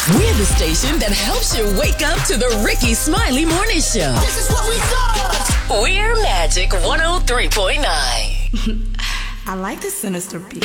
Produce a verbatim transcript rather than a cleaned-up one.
We're the station that helps you wake up to the Ricky Smiley Morning Show. This is what we thought. We're Magic one oh three point nine. I like the sinister beat.